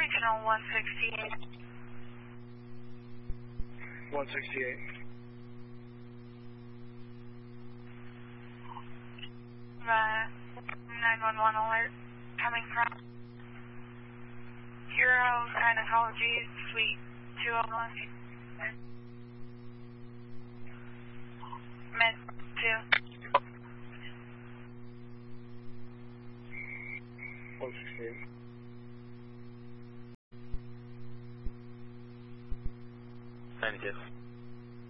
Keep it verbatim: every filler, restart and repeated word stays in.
Regional one sixty-eight. one sixty-eight. Uh, nine one one alert coming from Euro Gynecology Suite two oh one. Med two. one sixty-eight. ninety-two.